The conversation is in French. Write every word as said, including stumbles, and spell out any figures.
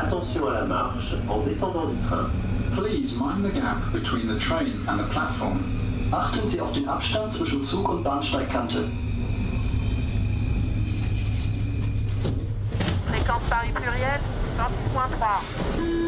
Attention à la marche en descendant du train. Please mind the gap between the train and the platform. Achten Sie auf den Abstand zwischen Zug und Bahnsteigkante. Fréquence Paris pluriel, vingt-six virgule trois.